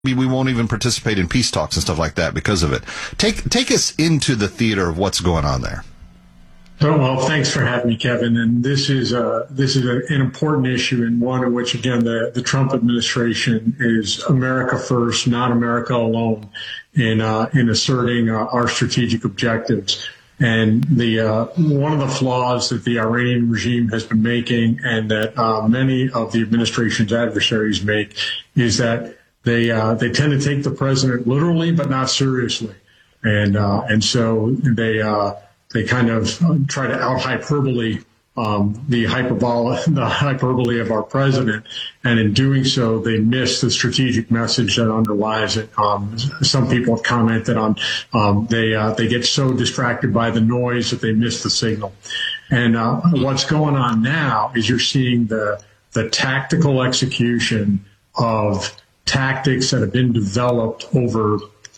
we won't even participate in peace talks and stuff like that because of it. Take us into the theater of what's going on there. Oh, well, thanks for having me, Kevin. And this is an important issue, and one in which, again, the Trump administration is America first, not America alone, in asserting our strategic objectives. And one of the flaws that the Iranian regime has been making, and that many of the administration's adversaries make, is that they tend to take the president literally, but not seriously, and so they kind of try to out hyperbole the hyperbole of our president, and in doing so, they miss the strategic message that underlies it. Some people have commented on they get so distracted by the noise that they miss the signal. And what's going on now is you're seeing the tactical execution of tactics that have been developed over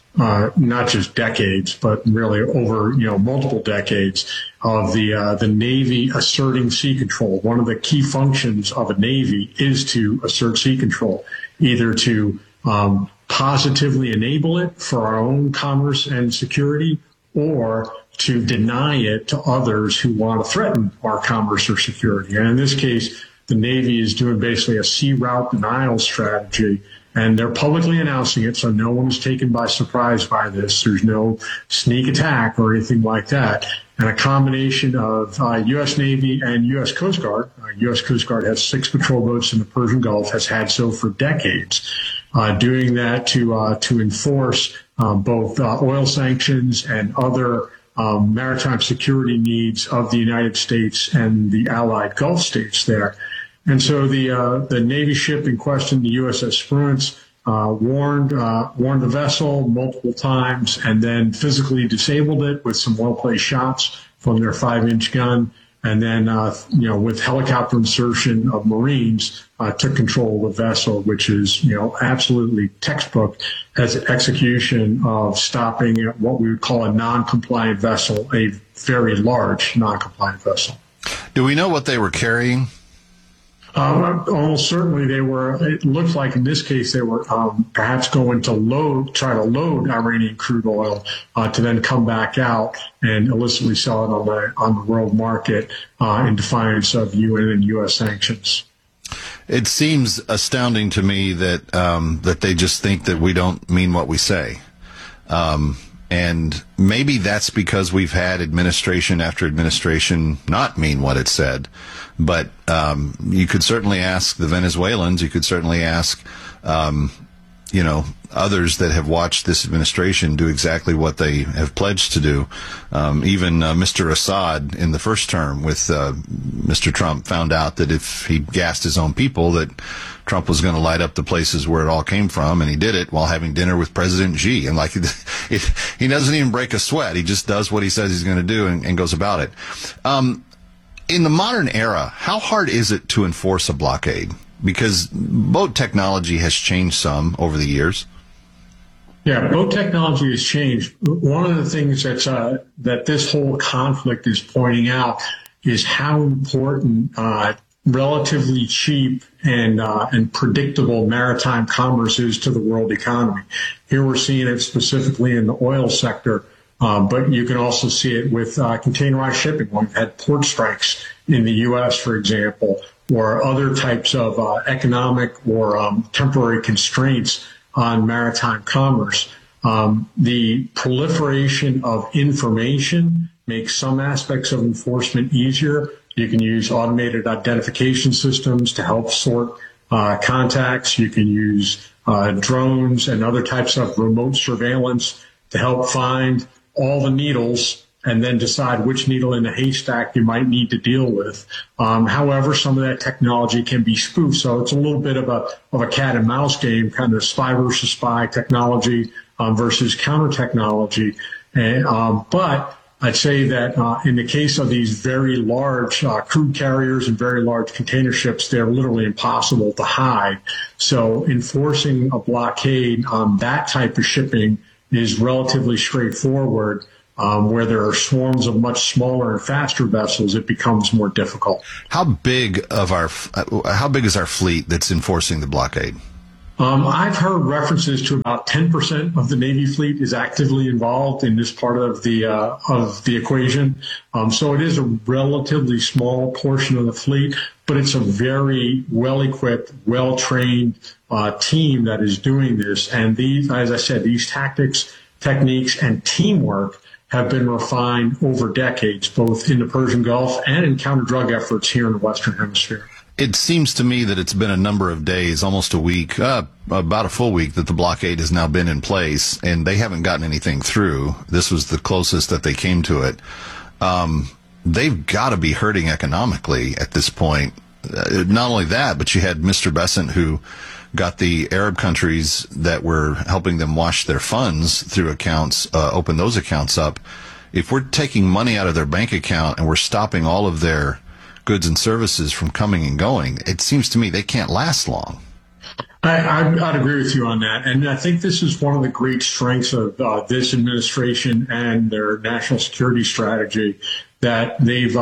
not just decades, but really over multiple decades of the Navy asserting sea control. One of the key functions of a Navy is to assert sea control, either to positively enable it for our own commerce and security, or to deny it to others who want to threaten our commerce or security. And in this case, the Navy is doing basically a sea route denial strategy. And they're publicly announcing it, so no one is taken by surprise by this. There's no sneak attack or anything like that. And a combination of U.S. Navy and U.S. Coast Guard. U.S. Coast Guard has 6 patrol boats in the Persian Gulf, has had so for decades, doing that to enforce both oil sanctions and other maritime security needs of the United States and the allied Gulf states there. And so the Navy ship in question, the USS Spruance, warned the vessel multiple times, and then physically disabled it with some well-placed shots from their 5-inch gun, and then with helicopter insertion of Marines, took control of the vessel, which is absolutely textbook as an execution of stopping what we would call a non-compliant vessel, a very large non-compliant vessel. Do we know what they were carrying? Almost certainly they were. It looks like in this case they were perhaps going to try to load Iranian crude oil to then come back out and illicitly sell it on the world market in defiance of UN and U.S. sanctions. It seems astounding to me that that they just think that we don't mean what we say. And maybe that's because we've had administration after administration not mean what it said. But you could certainly ask the Venezuelans. You could certainly ask, others that have watched this administration do exactly what they have pledged to do. Even Mr. Assad in the first term with Mr. Trump found out that if he gassed his own people, that Trump was going to light up the places where it all came from, and he did it while having dinner with President Xi. And he doesn't even break a sweat. He just does what he says he's going to do and goes about it. In the modern era, how hard is it to enforce a blockade? Because boat technology has changed some over the years. Yeah, boat technology has changed. One of the things that this whole conflict is pointing out is how important relatively cheap and predictable maritime commerce is to the world economy. Here we're seeing it specifically in the oil sector, but you can also see it with containerized shipping. We've had port strikes in the U.S., for example, or other types of economic or temporary constraints on maritime commerce. The proliferation of information makes some aspects of enforcement easier. You can use automated identification systems to help sort contacts. You can use drones and other types of remote surveillance to help find all the needles and then decide which needle in the haystack you might need to deal with. However, some of that technology can be spoofed, so it's a little bit of a cat and mouse game, kind of spy versus spy technology versus counter technology. But I'd say that in the case of these very large crude carriers and very large container ships, they're literally impossible to hide. So enforcing a blockade on that type of shipping is relatively straightforward. Where there are swarms of much smaller and faster vessels, it becomes more difficult. How big is our fleet that's enforcing the blockade? I've heard references to about 10% of the Navy fleet is actively involved in this part of the equation. So it is a relatively small portion of the fleet, but it's a very well-equipped, well-trained team that is doing this. And these, as I said, these tactics, techniques, and teamwork have been refined over decades, both in the Persian Gulf and in counter-drug efforts here in the Western Hemisphere. It seems to me that it's been a number of days, almost a week, about a full week, that the blockade has now been in place, and they haven't gotten anything through. This was the closest that they came to it. They've got to be hurting economically at this point. Not only that, but you had Mr. Bessent, who got the Arab countries that were helping them wash their funds through accounts, open those accounts up. If we're taking money out of their bank account and we're stopping all of their goods and services from coming and going, it seems to me they can't last long. I'd agree with you on that. And I think this is one of the great strengths of this administration and their national security strategy, that they've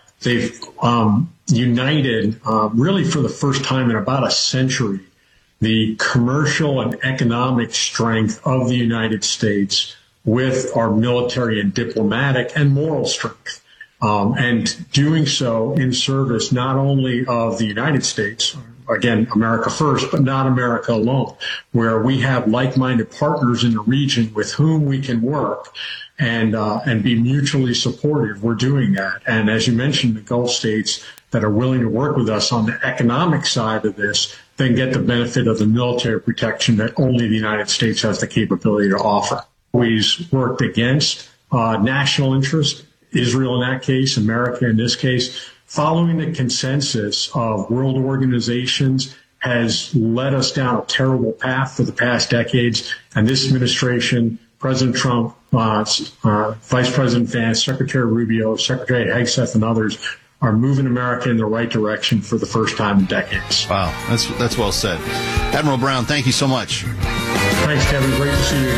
united, really for the first time in about a century, the commercial and economic strength of the United States with our military and diplomatic and moral strength. And doing so in service not only of the United States, again, America first, but not America alone, where we have like-minded partners in the region with whom we can work and be mutually supportive. We're doing that. And as you mentioned, the Gulf states that are willing to work with us on the economic side of this then get the benefit of the military protection that only the United States has the capability to offer. Always worked against national interest, Israel in that case, America in this case. Following the consensus of world organizations has led us down a terrible path for the past decades. And this administration, President Trump, Vice President Vance, Secretary Rubio, Secretary Hegseth, and others are moving America in the right direction for the first time in decades. Wow, that's well said. Admiral Brown, thank you so much. Thanks, Kevin. Great to see you again.